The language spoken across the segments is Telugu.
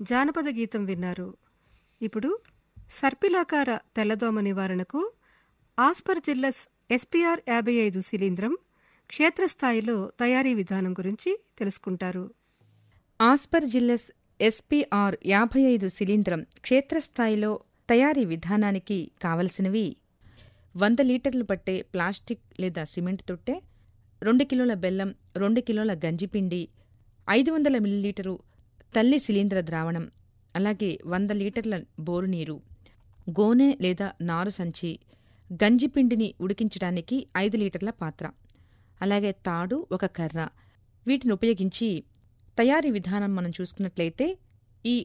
జానపద గీతం విన్నారు. ఇప్పుడు సర్పిలాకార తెల్లదోమ నివారణకు ఆస్పర్జిల్లస్ ఎస్పిఆర్ 55 శిలీంద్రం క్షేత్రస్థాయిలో తయారీ విధానం గురించి తెలుసుకుంటారు. ఆస్పర్జిల్లస్ ఎస్పిఆర్ 55 శిలీంద్రం క్షేత్రస్థాయిలో తయారీ విధానానికి కావలసినవి: 100 లీటర్లు పట్టే ప్లాస్టిక్ లేదా సిమెంట్ తొట్టె, 2 కిలోల బెల్లం, 2 కిలోల గంజిపిండి, 500 మిల్లీలీటరు తల్లి శిలీంద్ర ద్రావణం, అలాగే 100 లీటర్ల బోరునీరు, గోనె లేదా నారు సంచి, గంజిపిండిని ఉడికించడానికి 5 లీటర్ల పాత్ర, అలాగే తాడు, ఒక కర్ర. వీటిని ఉపయోగించి తయారీ విధానం మనం చూసుకున్నట్లయితే ఈ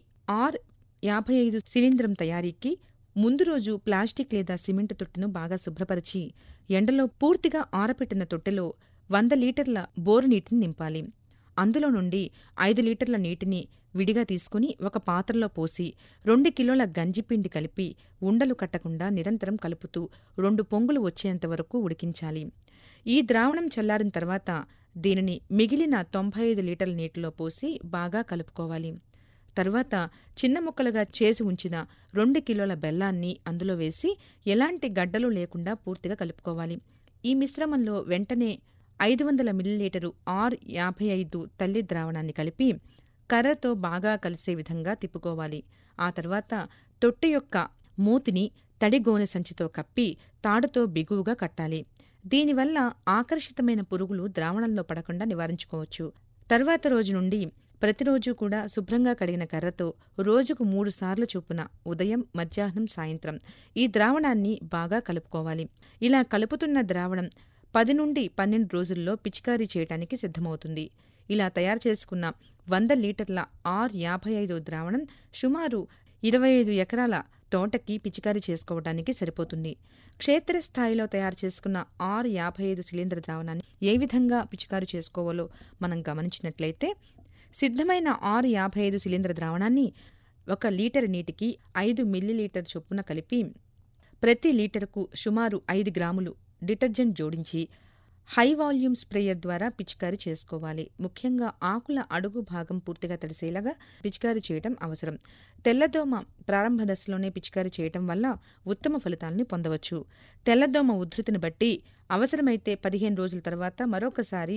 R55 శిలీంద్రం తయారీకి ముందు రోజు ప్లాస్టిక్ లేదా సిమెంట్ తొట్టెను బాగా శుభ్రపరిచి ఎండలో పూర్తిగా ఆరపెట్టిన తొట్టెలో 100 లీటర్ల బోరు నీటిని నింపాలి. అందులో నుండి 5 లీటర్ల నీటిని విడిగా తీసుకుని ఒక పాత్రలో పోసి 2 కిలోల గంజిపిండి కలిపి ఉండలు కట్టకుండా నిరంతరం కలుపుతూ 2 పొంగులు వచ్చేంతవరకు ఉడికించాలి. ఈ ద్రావణం చల్లారిన తర్వాత దీనిని మిగిలిన 95 లీటర్ల నీటిలో పోసి బాగా కలుపుకోవాలి. తర్వాత చిన్న ముక్కలుగా చేసి ఉంచిన 2 కిలోల బెల్లాన్ని అందులో వేసి ఎలాంటి గడ్డలు లేకుండా పూర్తిగా కలుపుకోవాలి. ఈ మిశ్రమంలో వెంటనే 500 మిల్లీలీటరు R55 తల్లి ద్రావణాన్ని కలిపి కర్రతో బాగా కలిసే విధంగా తిప్పుకోవాలి. ఆ తర్వాత తొట్టె యొక్క మూతిని తడి గోనె సంచితో కప్పి తాడుతో బిగువుగా కట్టాలి. దీనివల్ల ఆకర్షితమైన పురుగులు ద్రావణంలో పడకుండా నివారించుకోవచ్చు. తర్వాత రోజు నుండి ప్రతిరోజు కూడా శుభ్రంగా కడిగిన కర్రతో రోజుకు 3 సార్లు చొప్పున ఉదయం, మధ్యాహ్నం, సాయంత్రం ఈ ద్రావణాన్ని బాగా కలుపుకోవాలి. ఇలా కలుపుతున్న ద్రావణం 10 నుండి 12 రోజుల్లో పిచికారీ చేయడానికి సిద్ధమవుతుంది. ఇలా తయారు చేసుకున్న 100 లీటర్ల R55 ద్రావణం సుమారు 25 ఎకరాల తోటకి పిచికారీ చేసుకోవడానికి సరిపోతుంది. క్షేత్రస్థాయిలో తయారు చేసుకున్న R55 శిలీంద్ర ద్రావణాన్ని ఏ విధంగా పిచికారీ చేసుకోవాలో మనం గమనించినట్లయితే, సిద్ధమైన R55 శిలీంద్ర ద్రావణాన్ని 1 లీటర్ నీటికి 5 మిల్లీలీటర్ చొప్పున కలిపి ప్రతి లీటరుకు సుమారు 5 గ్రాములు డిటర్జెంట్ జోడించి హై వాల్యూమ్ స్ప్రేయర్ ద్వారా పిచికారీ చేసుకోవాలి. ముఖ్యంగా ఆకుల అడుగు భాగం పూర్తిగా తడిసేలాగా పిచికారీ చేయటం అవసరం. తెల్లదోమ ప్రారంభ దశలోనే పిచికారీ చేయటం వల్ల ఉత్తమ ఫలితాలను పొందవచ్చు. తెల్లదోమ ఉధృతిని బట్టి అవసరమైతే 15 రోజుల తర్వాత మరొకసారి